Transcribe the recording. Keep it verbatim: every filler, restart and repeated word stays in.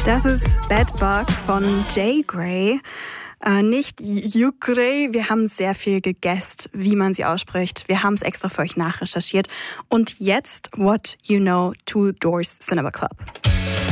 Das ist Bad Bug von Jay Gray. Äh, nicht Ukray. Wir haben sehr viel gegessen, wie man sie ausspricht. Wir haben es extra für euch nachrecherchiert. Und jetzt What You Know, Two Doors Cinema Club.